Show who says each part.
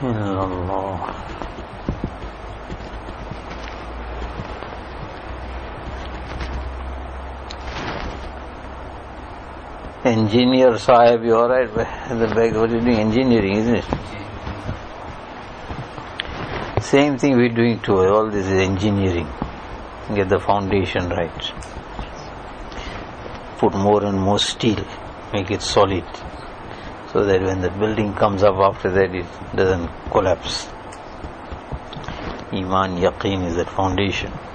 Speaker 1: إلا الله. Engineer Sahib, you alright? The bag, what are you doing? Engineering, isn't it? Same thing we're doing too. All this is engineering. Get the foundation right. Put more and more steel. Make it solid. So that when the building comes up after that, it doesn't collapse. Iman, Yaqeen is that foundation.